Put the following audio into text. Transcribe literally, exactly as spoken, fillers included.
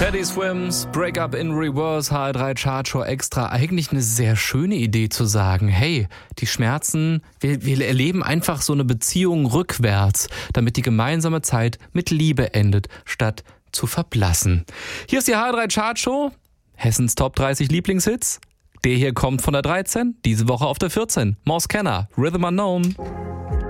Teddy Swims, Break Up in Reverse, H R drei Chartshow Extra. Eigentlich eine sehr schöne Idee zu sagen, hey, die Schmerzen, wir, wir erleben einfach so eine Beziehung rückwärts, damit die gemeinsame Zeit mit Liebe endet, statt zu verblassen. Hier ist die H R drei Chartshow, Hessens Top dreißig Lieblingshits. Der hier kommt von der dreizehn, diese Woche auf der vierzehn. Mouse Kenner, Rhythm Unknown.